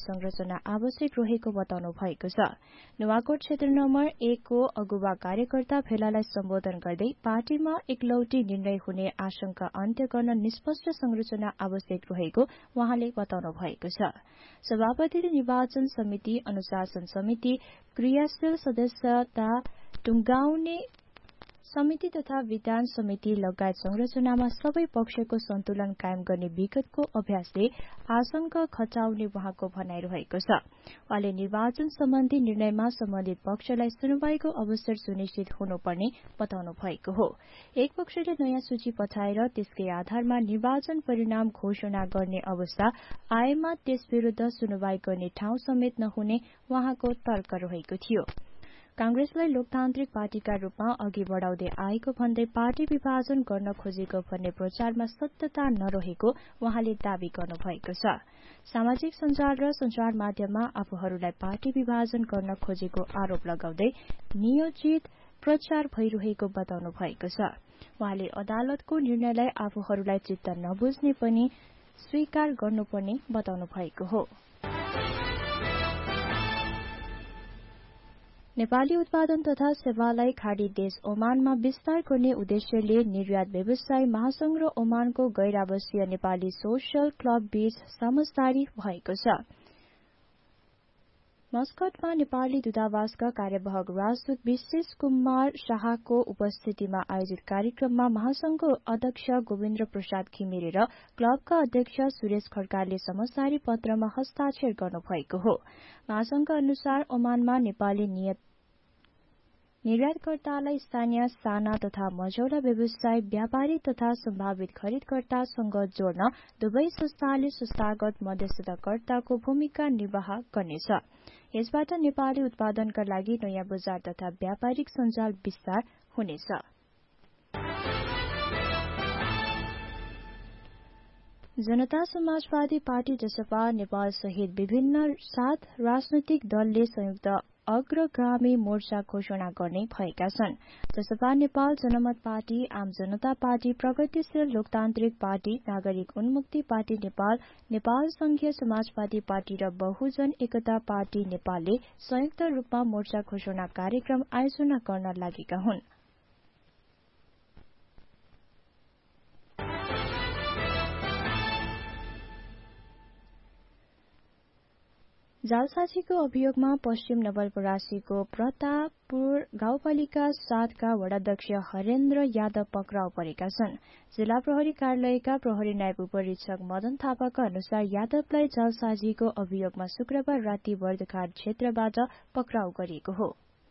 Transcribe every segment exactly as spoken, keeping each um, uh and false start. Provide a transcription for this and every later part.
संरचना आवश्यक रहेको बताउनु भएको छ। नुवाकोट क्षेत्र नम्बर एक को अगुवा कार्यकर्ता भेलालाई सम्बोधन गर्दै पार्टीमा एकलौटी निर्णय हुने आशंका अन्त्य गर्न निष्पक्ष संरचना आवश्यक रहेको उहाँले बताउनु भएको छ। सभापतिले निर्वाचन समिति, अनुशासन समिति, क्रियाशील सदस्यता टुंगाउने समिति तथा विधान समिति लगायत संरचनामा सबै पक्षको सन्तुलन कायम गर्ने विगतको अभ्यासले आशंका खचाउने उहाँको भनाइ रहेको छ। उहाँले निर्वाचन सम्बन्धी निर्णयमा सम्बन्धित पक्षलाई सुनवाईको अवसर सुनिश्चित हुनुपर्ने बताउनु भएको हो। एक पक्षले नयाँ सूची पठाएर त्यसकै आधारमा निर्वाचन परिणाम घोषणा गर्ने अवस्था आएमा त्यस विरुद्ध सुनवाई गर्ने ठाउँ समेत नहुने उहाँको तर्क रहेको थियो। कांग्रेसलाई लोकतान्त्रिक पार्टीका रूपमा अघि बढ़ाउँदै आएको भन्दै पार्टी विभाजन गर्न खोजेको भन्ने प्रचारमा सत्यता नरहेको उहाँले दावी गर्नुभएको छ। सामाजिक सञ्जाल र संचार माध्यममा आफूहरूलाई पार्टी विभाजन गर्न खोजेको आरोप लगाउँदै नियोजित प्रचार भइरहेको बताउनु भएको छ। उहाँले अदालतको निर्णयलाई आफूहरूलाई चित्त नबुझ्ने पनि स्वीकार गर्नुपर्ने बताउनु भएको हो। नेपाली उत्पादन तथा सेवालाई खाडी देश ओमानमा विस्तार गर्ने उद्देश्यले निर्यात व्यवसाय महासंघ र ओमानको गैर आवासीय नेपाली सोशल क्लब बीच समझदारी भएको छ। मस्कटमा नेपाली दूतावासका कार्यवाहक राजदूत विशेष कुमार शाहको उपस्थितिमा आयोजित कार्यक्रममा महासंघको अध्यक्ष गोविन्द्र प्रसाद घिमिरे र क्लबका अध्यक्ष सुरेश खड्काले समझदारी पत्रमा हस्ताक्षर गर्नुभएको हो। महासंघका अनुसार ओमानमा नेपाली नियत निर्यातकर्तालाई स्थानीय साना तथा मझौला व्यवसाय व्यापारी तथा सम्भावित खरिदकर्तासँग जोड्न दुवै संस्थाले संस्थागत मध्यस्थताकर्ताको भूमिका निर्वाह गर्नेछ। यसबाट नेपाली उत्पादनका लागि नयाँ बजार तथा व्यापारिक सञ्जाल विस्तार हुनेछ। जनता समाजवादी पार्टी जसपा नेपाल सहित विभिन्न सात राजनैतिक दलले संयुक्त अग्रगामी मोर्चा घोषणा गर्ने भएका छन्। जसपा नेपाल जनमत पार्टी, आम जनता पार्टी, प्रगतिशील लोकतान्त्रिक पार्टी, नागरिक उन्मुक्ति पार्टी नेपाल, नेपाल संघीय समाजवादी पार्टी र बहुजन एकता पार्टी नेपालले संयुक्त रूपमा मोर्चा घोषणा कार्यक्रम आयोजना गर्न लागेका हुन्। जालसाजीको अभियोगमा पश्चिम नवलपरासीको प्रतापपुर गाउँपालिका सातका वडाध्यक्ष हरेन्द्र यादव पक्राउ परेका छन्। जिल्ला प्रहरी कार्यालयका प्रहरी नायब उपरीक्षक मदन थापाका अनुसार यादवलाई जालसाजीको अभियोगमा शुक्रबार राति बर्दघाट क्षेत्रबाट पक्राउ गरिएको हो।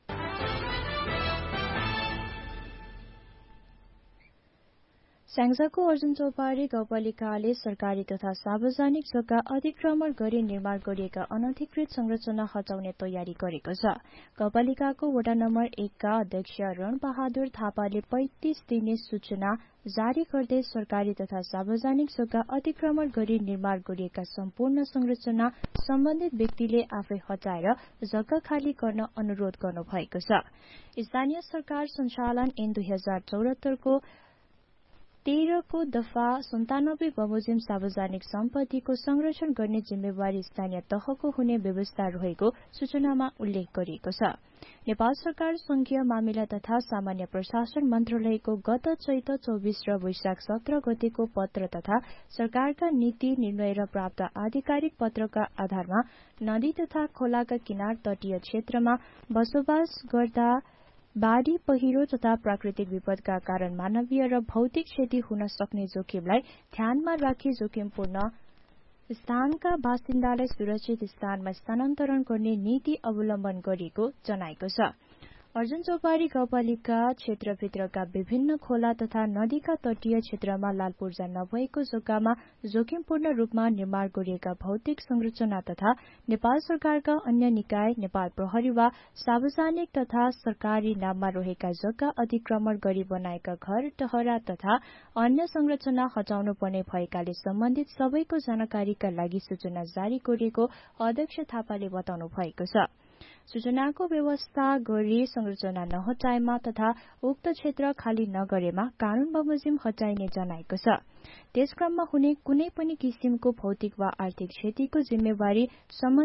स्याङ्जाको अर्जुन चौपारी गाउँपालिकाले सरकारी तथा सार्वजनिक जग्गा अतिक्रमण गरी निर्माण गरिएका अनधिकृत संरचना हटाउने तयारी गरेको छ। गाउँपालिकाको वडा नम्बर एकका अध्यक्ष रणबहादुर थापाले पैंतीस दिने सूचना जारी गर्दै सरकारी तथा सार्वजनिक जग्गा अतिक्रमण गरी निर्माण गरिएका सम्पूर्ण संरचना सम्बन्धित व्यक्तिले आफै हटाएर जग्गा खाली गर्न अनुरोध गर्नुभएको छ। स्थानीय सरकार सञ्चालन ऐन दुई हजार चौहत्तरको तेह्रको दफा सन्तानब्बे बमोजिम सार्वजनिक सम्पत्तिको संरक्षण गर्ने जिम्मेवारी स्थानीय तहको हुने व्यवस्था रहेको सूचनामा उल्लेख गरिएको छ। नेपाल सरकार संघीय मामिला तथा सामान्य प्रशासन मन्त्रालयको गत चैत चौबीस र वैशाख सत्र गतेको पत्र तथा सरकारका नीति निर्णय र प्राप्त आधिकारिक पत्रका आधारमा नदी तथा खोलाका किनार तटीय क्षेत्रमा बसोबास गर्दा बाढ़ी पहिरो तथा प्राकृतिक विपदका कारण मानवीय र भौतिक क्षति हुन सक्ने जोखिमलाई ध्यानमा राखी जोखिमपूर्ण स्थानका बासिन्दालाई सुरक्षित स्थानमा स्थानान्तरण गर्ने नीति अवलम्बन गरिएको जनाएको छ। अर्जुन चौपारी गाउँपालिका क्षेत्रभित्रका विभिन्न खोला तथा नदीका तटीय क्षेत्रमा लाल पूर्जा नभएको जग्गामा जोखिमपूर्ण रूपमा निर्माण गरिएका भौतिक संरचना तथा नेपाल सरकारका अन्य निकाय, नेपाल प्रहरी वा सार्वजनिक तथा सरकारी नाममा रहेका जग्गा अतिक्रमण गरी बनाएका घर टहरा तथा अन्य संरचना हटाउनु पर्ने भएकाले सम्बन्धित सबैको जानकारीका लागि सूचना जारी गरिएको अध्यक्ष थापाले बताउनु भएको छ। सूचनाको व्यवस्था गरी संरचना नहटाएमा तथा उक्त क्षेत्र खाली नगरेमा कानून बमोजिम हटाइने जनाएको छ। त्यसक्रममा हुने कुनै पनि किसिमको भौतिक वा आर्थिक क्षतिको जिम्मेवारी